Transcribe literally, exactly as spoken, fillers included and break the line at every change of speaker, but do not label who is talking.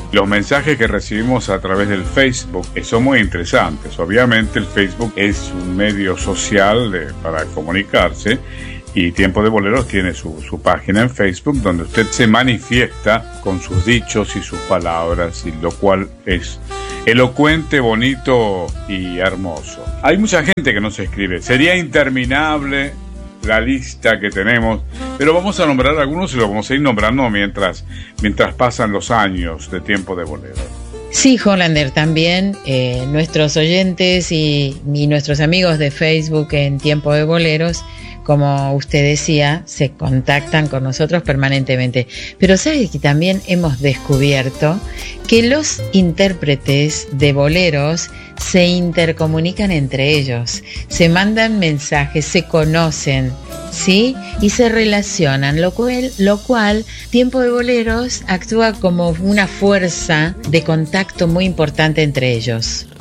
Los mensajes que recibimos a través del Facebook son muy interesantes. Obviamente el Facebook es un medio social de, para comunicarse, y Tiempo de Boleros tiene su, su página en Facebook donde usted se manifiesta con sus dichos y sus palabras, y lo cual es elocuente, bonito y hermoso. Hay mucha gente que nos escribe. Sería interminable la lista que tenemos, pero vamos a nombrar algunos y lo vamos a ir nombrando mientras, mientras pasan los años de Tiempo de Boleros.
Sí, Hollander, también eh, nuestros oyentes y, y nuestros amigos de Facebook en Tiempo de Boleros, como usted decía, se contactan con nosotros permanentemente. Pero sabe que también hemos descubierto que los intérpretes de boleros se intercomunican entre ellos, se mandan mensajes, se conocen, ¿sí? Y se relacionan, lo cual, lo cual Tiempo de Boleros actúa como una fuerza de contacto muy importante entre ellos.